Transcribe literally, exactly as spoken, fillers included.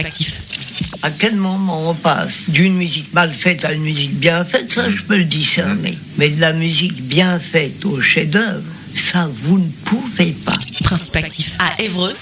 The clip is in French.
Actif. À quel moment on passe d'une musique mal faite à une musique bien faite, ça je peux le discerner. Mais de la musique bien faite au chef-d'œuvre, ça vous ne pouvez pas. Principe actif à Évreux.